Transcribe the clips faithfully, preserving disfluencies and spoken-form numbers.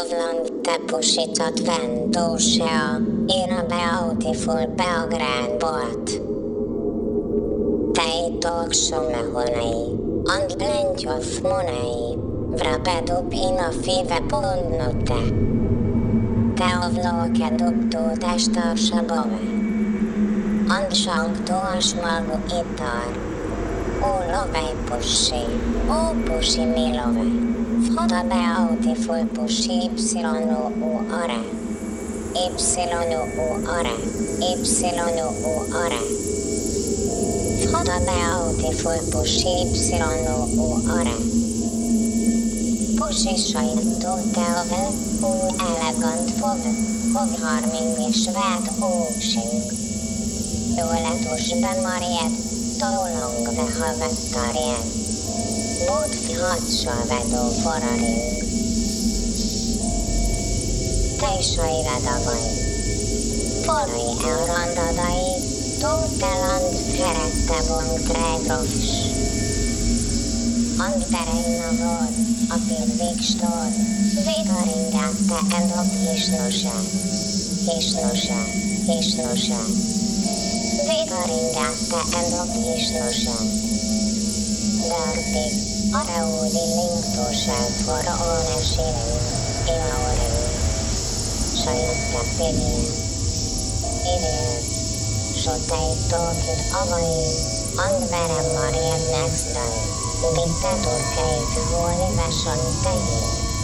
Tovland te pusicat ven dosea, ina beautiful Belgrade bot. Tei tolksumme honei, and lentjof monei, vrabedup ina five pondnute. Te ovloke duptu testa sabove. And sanktu asmagu itar. O lovei pussi, o pussi milove. Fada beautiful pussi ypsilonu u are. Ypsilonu u are. Ypsilonu u are. Fada beautiful pussi ypsilonu u are. Pussi sajtó teove, u elegant fog, fogharming és ved ósing. Jóletus bemarjed, tolong vehavettarjed. Bot fjatsal vedó foraring. Tejsajvedavai. Forai elrandadai, tóteland ferette von trägrofs. Andtereina vod, apid vikstod, vidaringette edok hisnose. Hisnose, hisnose. Vidaringette edok hisnose. Dörpig, areudi linktósel for olnesiring, ilaoring. Sajutta pidél, idél, sotei tókid avain, andverem marjed nexdai, bitte turkeit volni veson tehén.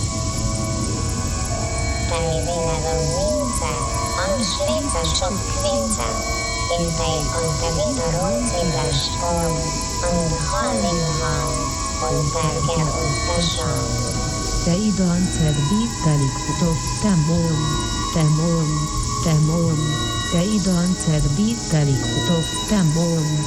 Tei vinedom vince, and slice sok kvince, intei ante vidaron cibles form, and hallinghal, und terger uttesam. Te idanced bittelik utov, te mon, te mon, te mon, te idanced bittelik utov, te mon.